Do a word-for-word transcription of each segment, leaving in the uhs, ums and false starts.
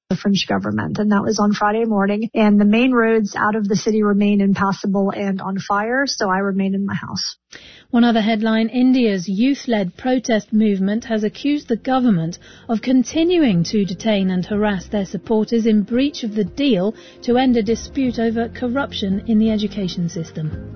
the French government, and that was on Friday morning. And the main roads out of the city remain impassable and on fire, so I remain in my house. One other headline, India's youth-led protest movement has accused the government of continuing to detain and harass their supporters in breach of the deal to end a dispute over corruption in the education system.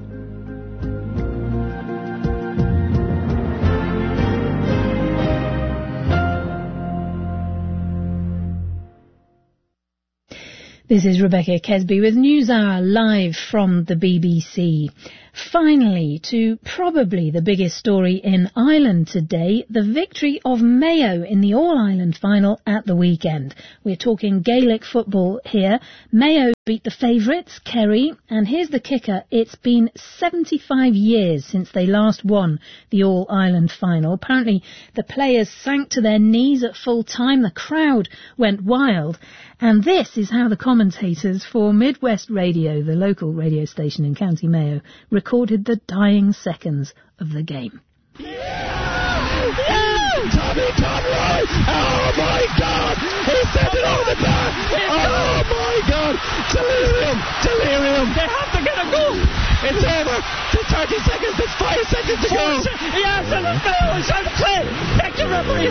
This is Rebecca Kesby with NewsHour live from the B B C. Finally, to probably the biggest story in Ireland today, the victory of Mayo in the All-Ireland final at the weekend. We're talking Gaelic football here. Mayo beat the favourites, Kerry, and here's the kicker. It's been seventy-five years since they last won the All-Ireland final. Apparently, the players sank to their knees at full time. The crowd went wild. And this is how the commentators for Midwest Radio, the local radio station in County Mayo, recorded the dying seconds of the game. Yeah! Yeah! Tommy Conroy! Oh my God! He sent it over the bar! Oh my God! Delirium! Delirium! They have to get a goal! It's over! There's thirty seconds! There's five seconds to go! Yes, and the foul is on play! Take the referee!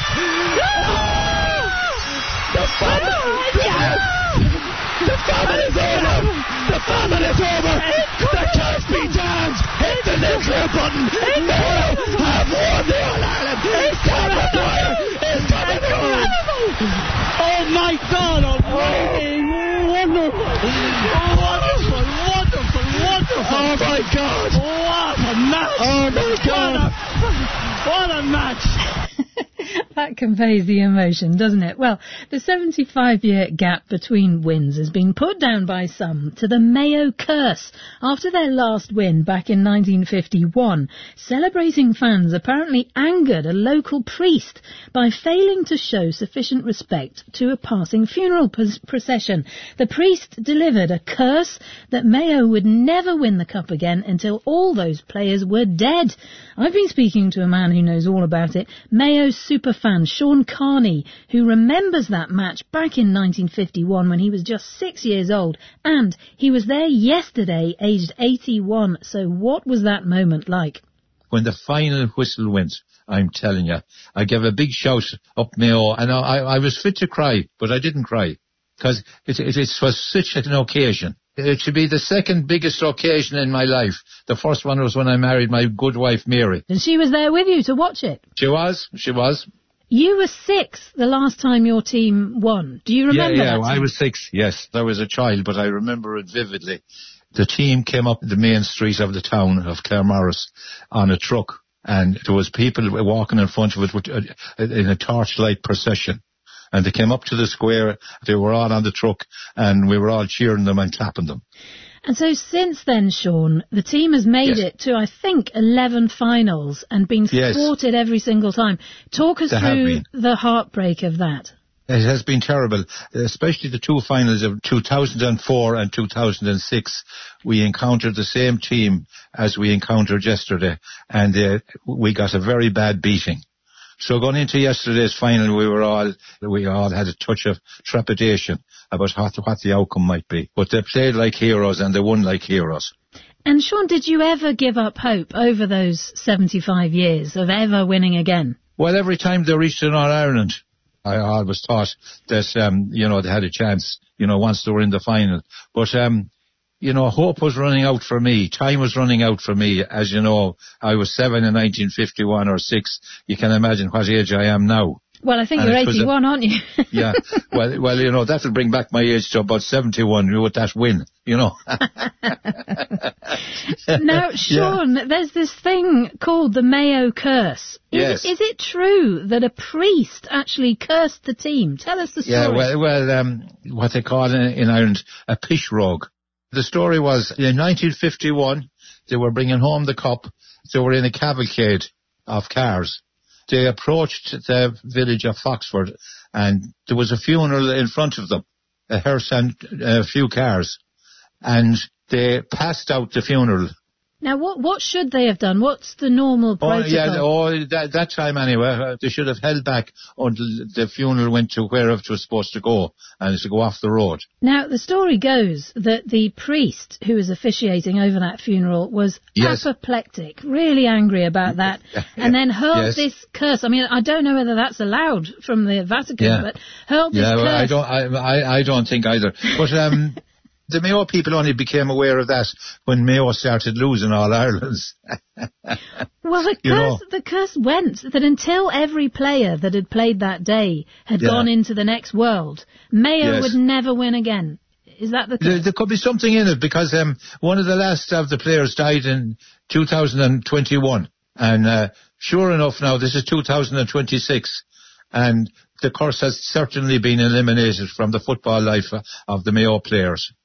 The famine! Yes! The famine is over! The famine is over! The curse be damned! Hit the nuclear button! Mayo have won the All-Ireland! It's Cameron Dwyer! It's coming through! Oh my God! Almighty! Wonderful! Wonderful! Wonderful! Wonderful! Oh my God! What a match! Oh my God! What a, what a match! That conveys the emotion, doesn't it? Well, the seventy-five-year gap between wins has been put down by some to the Mayo curse. After their last win back in nineteen fifty-one, celebrating fans apparently angered a local priest by failing to show sufficient respect to a passing funeral procession. The priest delivered a curse that Mayo would never win the cup again until all those players were dead. I've been speaking to a man who knows all about it, Mayo's superfan Sean Carney, who remembers that match back in nineteen fifty-one when he was just six years old, and he was there yesterday, aged eighty-one. So what was that moment like? When the final whistle went, I'm telling you, I gave a big shout up Mayo, and I, I was fit to cry, but I didn't cry, because it, it, it was such an occasion. It should be the second biggest occasion in my life. The first one was when I married my good wife, Mary. And she was there with you to watch it? She was, she was. You were six the last time your team won. Do you remember yeah, that? Yeah, time? I was six, yes. I was a child, but I remember it vividly. The team came up the main street of the town of Claremorris on a truck, and there was people walking in front of it in a torchlight procession. And they came up to the square, they were all on the truck, and we were all cheering them and clapping them. And so since then, Sean, the team has made yes. it to, I think, eleven finals and been yes. thwarted every single time. Talk us they through the heartbreak of that. It has been terrible, especially the two finals of two thousand four and two thousand six. We encountered the same team as we encountered yesterday, and uh, we got a very bad beating. So going into yesterday's final, we were all, we all had a touch of trepidation about what, what the outcome might be. But they played like heroes and they won like heroes. And Sean, did you ever give up hope over those seventy-five years of ever winning again? Well, every time they reached an All-Ireland, I always thought that, um, you know, they had a chance, you know, once they were in the final. But, um, you know, hope was running out for me. Time was running out for me. As you know, I was seven in nineteen fifty-one or six. You can imagine what age I am now. Well, I think and you're eighty-one, a, aren't you? yeah. Well, well, you know, that'll bring back my age to about seventy-one with that win, you know. Now, Sean, yeah. there's this thing called the Mayo curse. Is, yes. Is it true that a priest actually cursed the team? Tell us the story. Yeah, well, well um, what they call in, in Ireland a pishrog. The story was in nineteen fifty-one, they were bringing home the cup. They were in a cavalcade of cars. They approached the village of Foxford, and there was a funeral in front of them, a hearse and a few cars. And they passed out the funeral Now, what what should they have done? What's the normal protocol? Oh, yeah, oh, that, that time anyway, uh, they should have held back until the funeral went to wherever it was supposed to go, and to go off the road. Now, the story goes that the priest who was officiating over that funeral was yes. apoplectic, really angry about that, and then hurled yes. this curse. I mean, I don't know whether that's allowed from the Vatican, yeah. but hurled this yeah, curse. Well, I don't, I, I, I don't think either. But, um... the Mayo people only became aware of that when Mayo started losing all Ireland's. Well, the curse, the curse went that until every player that had played that day had yeah. gone into the next world, Mayo yes. would never win again. Is that the curse? There, there could be something in it, because um, one of the last of the players died in two thousand twenty-one. And uh, sure enough now, this is two thousand twenty-six. And the curse has certainly been eliminated from the football life of the Mayo players.